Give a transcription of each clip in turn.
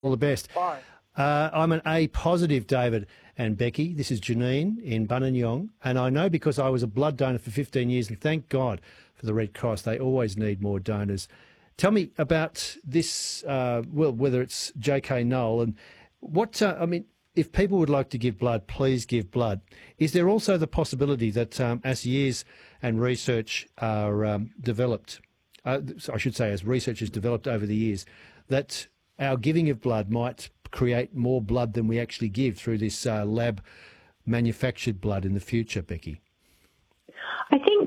All the best. Bye. I'm an A positive, David and Becky. This is Janine in Buninyong, and I know because I was a blood donor for 15 years, and thank God for the Red Cross. They always need more donors. Tell me about this, whether it's J.K. Knoll, and what, if people would like to give blood, please give blood. Is there also the possibility that as years and research are developed, I should say as research is developed over the years, that our giving of blood might create more blood than we actually give through this lab manufactured blood in the future, Becky? I think,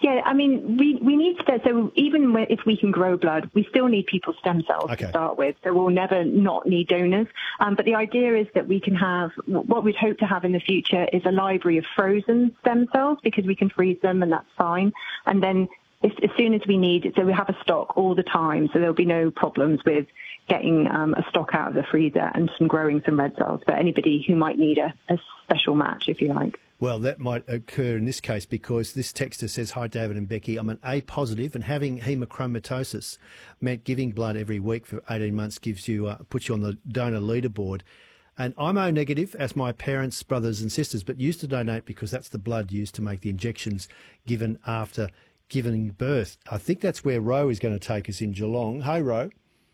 we need to, so even if we can grow blood, we still need people's stem cells to start with, so we'll never not need donors. But the idea is that we can have, what we'd hope to have in the future is a library of frozen stem cells, because we can freeze them and that's fine. And then as soon as we need it, so we have a stock all the time, so there'll be no problems with getting a stock out of the freezer and growing some red cells for anybody who might need a special match, if you like. Well, that might occur in this case because this texter says, "Hi, David and Becky. I'm an A positive, and having hemochromatosis meant giving blood every week for 18 months gives you puts you on the donor leaderboard. And I'm O negative, as my parents, brothers and sisters, but used to donate because that's the blood used to make the injections given after giving birth." I think that's where Ro is going to take us in Geelong. Hey, Ro.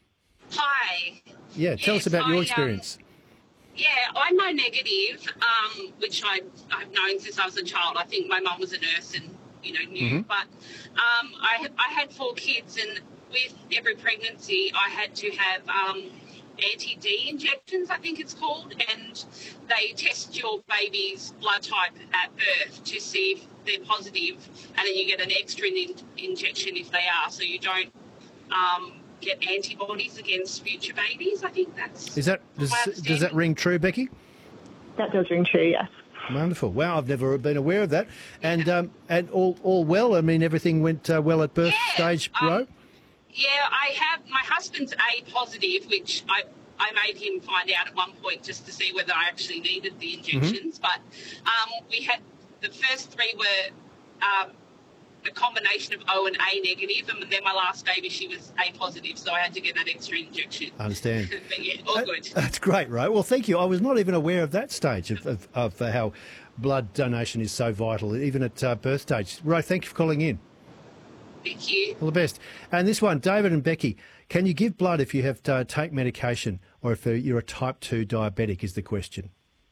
Hi. Yeah, tell us about your experience. I'm O negative, which I've known since I was a child. I think my mum was a nurse and, knew. Mm-hmm. But I had 4 kids, and with every pregnancy I had to have anti-D injections, I think it's called, and they test your baby's blood type at birth to see if they're positive, and then you get an extra injection if they are, so you don't get antibodies against future babies. I think that's... Does that ring true, Becky? That does ring true, yes. Wonderful. Wow, I've never been aware of that. And all well? I mean, everything went well at birth stage, Ro? Yeah, I have. My husband's A positive, which I made him find out at one point just to see whether I actually needed the injections. Mm-hmm. But we had the first 3 were a combination of O and A negative, and then my last baby, she was A positive, so I had to get that extra injection. I understand. But yeah, all good. That's great, Ro. Well, thank you. I was not even aware of that stage of how blood donation is so vital, even at birth stage. Ro, thank you for calling in. Thank you. All the best. And this one, David and Becky, can you give blood if you have to take medication or if you're a type 2 diabetic is the question?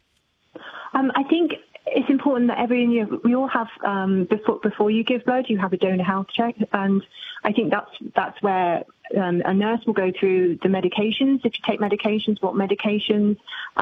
I think it's important that every year we all have, before you give blood, you have a donor health check. And I think that's where a nurse will go through the medications, if you take medications, what medications,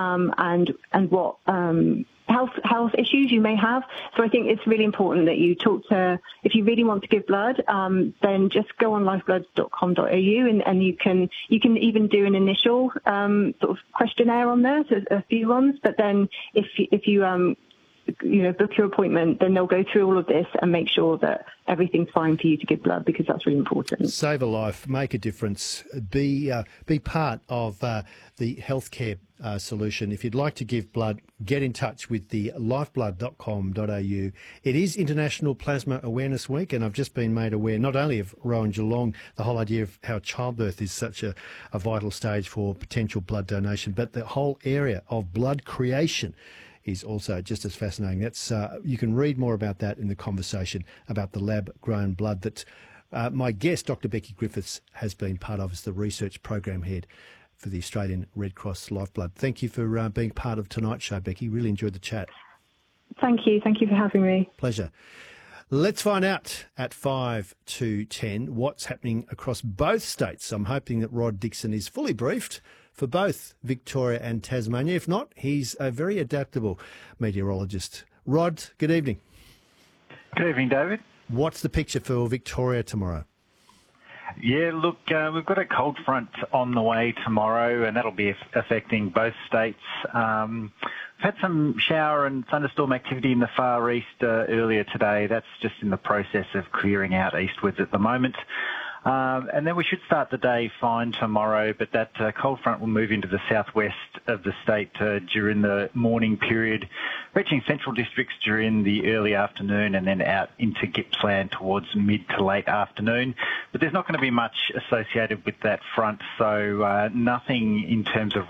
and what health issues you may have. So I think it's really important that you talk to, if you really want to give blood, then just go on lifeblood.com.au and you can even do an initial sort of questionnaire on there, so a few ones. But then if you book your appointment, then they'll go through all of this and make sure that everything's fine for you to give blood, because that's really important. Save a life, make a difference, be part of the healthcare solution. If you'd like to give blood, get in touch with the lifeblood.com.au. It is International Plasma Awareness Week, and I've just been made aware not only of Rowan Geelong, the whole idea of how childbirth is such a vital stage for potential blood donation, but the whole area of blood creation is also just as fascinating. That's you can read more about that in the conversation about the lab-grown blood that my guest, Dr. Becky Griffiths, has been part of as the research program head for the Australian Red Cross Lifeblood. Thank you for being part of tonight's show, Becky. Really enjoyed the chat. Thank you. Thank you for having me. Pleasure. Let's find out at 5 to 10 what's happening across both states. I'm hoping that Rod Dixon is fully briefed for both Victoria and Tasmania. If not, he's a very adaptable meteorologist. Rod, good evening. Good evening, David. What's the picture for Victoria tomorrow? Yeah, look, we've got a cold front on the way tomorrow, and that'll be affecting both states. We've had some shower and thunderstorm activity in the far east earlier today. That's just in the process of clearing out eastwards at the moment. And then we should start the day fine tomorrow, but that cold front will move into the southwest of the state during the morning period, reaching central districts during the early afternoon and then out into Gippsland towards mid to late afternoon. But there's not going to be much associated with that front, so nothing in terms of